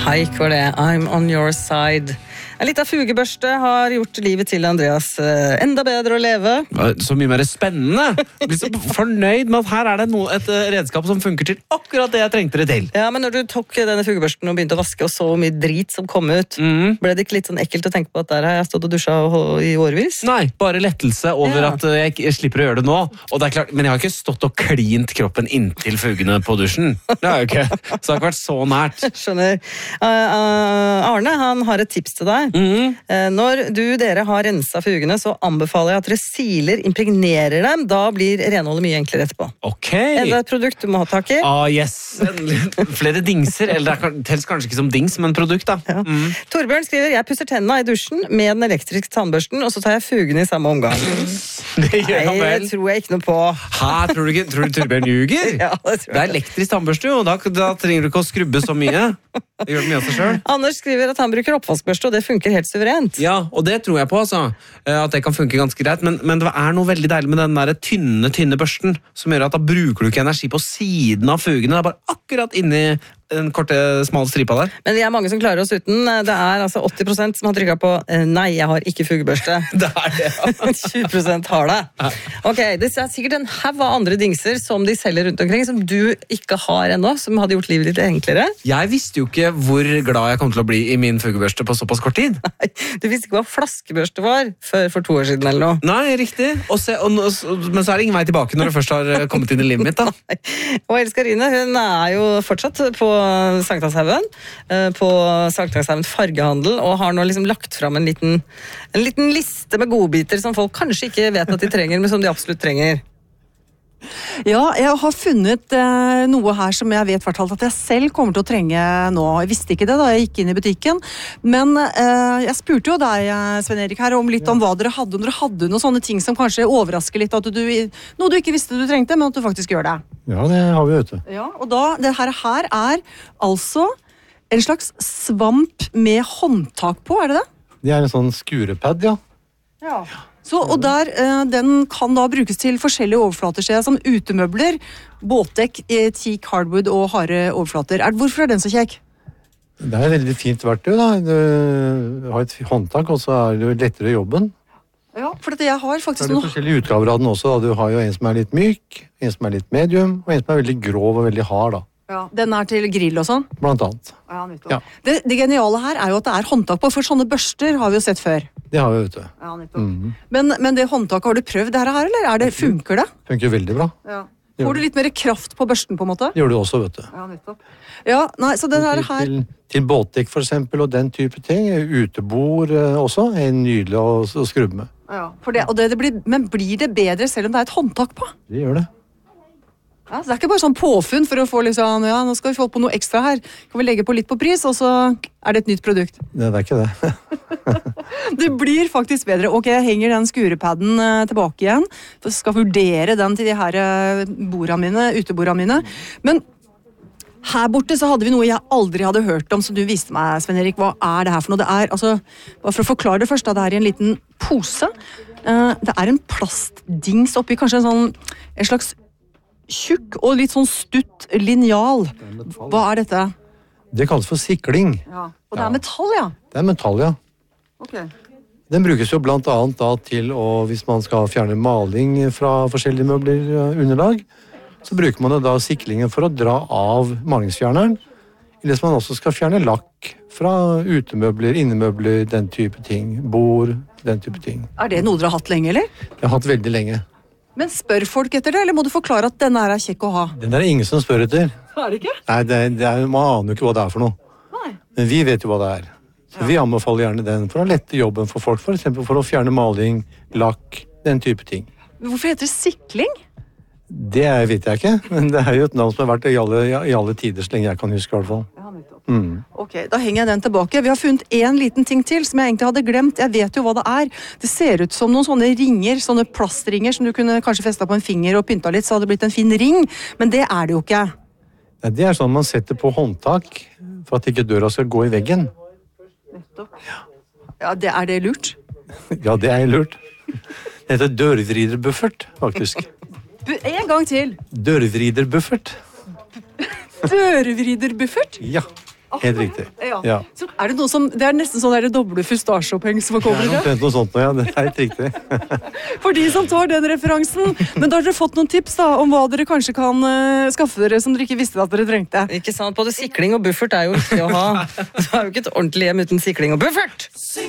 Hei, hva er det? I'm on your side. En liten fugebørste har gjort livet til Andreas enda bedre å leve. Så mye mer spennende. Jeg blir så fornøyd med at her er det et redskap som funker til akkurat det jeg trengte det til. Ja, men når du tok denne fugebørsten og begynte å vaske og så mye drit som kom ut, ble det ikke litt sånn ekkelt å tenke på at der har jeg stått og dusjet i årevis? Nei, bare lettelse over at jeg slipper å gjøre det nå. Og det er klart, men jeg har ikke stått og klint kroppen inntil fugene på dusjen. Det har jeg jo ikke. Så det har ikke vært så nært. Skjønner. Arne, han har et tips til deg. Når dere har renset fugene, så anbefaler jeg at dere siler, impregnerer dem. Da blir renholdet mye enklere etterpå. Ok. Enda et produkt du må ha tak i. Yes. Flere dingser, eller det tels kanskje ikke som dings, men produkt da. Ja. Torbjørn skriver, jeg pusser tennene i dusjen med den elektriske tannbørsten, og så tar jeg fugene i samme omgang. Det gjør han vel. Det tror jeg ikke noe på. Hæ, tror du Torbjørn ljuger? Ja, det tror jeg. Det er elektrisk tannbørste, og da trenger du ikke å skrubbe så mye. Det gjør det mye av seg selv. Anders skriver at han bruker oppvaskbørste, og det funker helt suverent. Ja, og det tror jeg på, altså. At det kan funke ganske greit, men det er noe veldig deilig med den der tynne børsten, som gjør at da bruker du ikke energi på siden av fugene, det er bare akkurat inni den korte, smale stripa der. Men vi er mange som klarer oss uten. Det er altså 80% som har trykket på nei, jeg har ikke fugebørste. Det er det, ja. 20% har det. Ok, det er sikkert en hav av andre dingser som de selger rundt omkring, som du ikke har ennå, som hadde gjort livet litt enklere. Jeg visste jo ikke hvor glad jeg kom til å bli i min fugebørste på såpass kort tid. Nei, du visste ikke hva flaskebørste var før for 2 år siden eller noe. Nei, riktig. Men så er det ingen vei tilbake når du først har kommet inn i livet mitt, da. Og Elskarine, hun er jo fortsatt på Sankthanshaugen, på Sankthanshaugen fargehandel, og har nå liksom lagt fram en liten liste med godbiter som folk kanskje ikke vet at de trenger, men som de absolutt trenger. Ja, jeg har funnet noe her som jeg vet hvertfall at jeg selv kommer til å trenge nå. Jeg visste ikke det da jeg gikk inn i butikken, men jeg spurte jo deg, Sven Erik, her om litt om hva dere hadde noen sånne ting som kanskje overrasker litt, at noe du ikke visste du trengte, men at du faktisk gjør det. Ja, det har vi, vet du. Ja, og da, det her er altså en slags svamp med håndtak på, er det det? Det er en sånn skurepad, ja. Ja. Så, og den kan da brukes til forskjellige overflater, som utemøbler, båtdekk, teak, hardwood og harde overflater. Hvorfor er den så kjekk? Det er et veldig fint verktøy, da. Du har et håndtak, og så er det lettere jobben. Ja, for jeg har faktisk det er forskjellige utgaver av den også. Da. Du har jo en som er litt myk, en som er litt medium, og en som er veldig grov og veldig hard, da. Ja, den er til grill og sånn? Blant annet. Ja. Det geniale her er jo at det er håndtak på, for sånne børster har vi jo sett før. Det har vi, vet du. Ja, men det håndtaket, har du prøvd det her, eller funker det? Funker veldig bra. Ja. Får du litt mer kraft på børsten, på en måte? Det gjør du også, vet du. Ja, nettopp. Ja, nei, så den her... Til båtdekk, for eksempel, og den type ting. Utebord også, er nydelig å skrubbe med. Ja, men blir det bedre selv om det er et håndtak på? Det gjør det. Ja, så det er ikke bare sånn påfunn for å få liksom, ja, nå skal vi få på noe ekstra her. Kan vi legge på litt på pris, og så er det et nytt produkt. Det er ikke det. Det blir faktisk bedre. Ok, jeg henger den skurepadden tilbake igjen, for jeg skal vurdere den til de her utebordene mine. Men her borte så hadde vi noe jeg aldri hadde hørt om, som du viste meg, Sven Erik. Hva er det her for noe? Det er, altså, bare for å forklare det først, det er i en liten pose. Det er en plastdings oppi, kanskje en slags tjukk og litt sånn stutt linjal. Hva er dette? Det kalles for sikling. Ja. Og det er metall, ja? Det er metall, ja. Ok. Den brukes jo blant annet da til hvis man skal fjerne maling fra forskjellige møbler underlag, så bruker man da siklingen for å dra av malingsfjerneren, eller hvis man også skal fjerne lakk fra utemøbler, innemøbler, den type ting, bord, den type ting. Er det noe dere har hatt lenge, eller? Jeg har hatt veldig lenge. Men spør folk etter det, eller må du forklare at denne er kjekk å ha? Den er ingen som spør etter. Er det ikke? Nei, man aner jo ikke hva det er for noe. Nei. Men vi vet jo hva det er. Så vi anbefaler gjerne den for å lette jobben for folk, for eksempel for å fjerne maling, lakk, den type ting. Hvorfor heter det sikling? Det vet jeg ikke, men det er jo et navn som har vært i alle tider, så lenge jeg kan huske i hvert fall. Ja, Ok, da henger jeg den tilbake. Vi har funnet en liten ting til som jeg egentlig hadde glemt. Jeg vet jo hva det er. Det ser ut som noen sånne ringer, sånne plastringer som du kunne kanskje festet på en finger og pynta litt, så hadde det blitt en fin ring. Men det er det jo ikke. Nei, det er sånn man setter på håndtak for at ikke døra skal gå i veggen. Nettopp. Ja, er det lurt? Ja, det er lurt. Det heter dørvriderbuffert, faktisk. En gang til. Dørvriderbuffert. Dørvriderbuffert? Ja. Helt riktig. Ja. Så er det noe som, det er nesten sånn der doble fustasjeoppheng som Det kommer er i det. omtrent noe sånt nå, ja. Det er helt riktig. For de som tar den referansen. Men da har dere fått noen tips da, om hva dere kanskje kan skaffe dere som dere ikke visste at dere trengte. Ikke sant? Både sikling og buffert er jo viktig å ha. Du har jo ikke et ordentlig hjem uten sikling og buffert!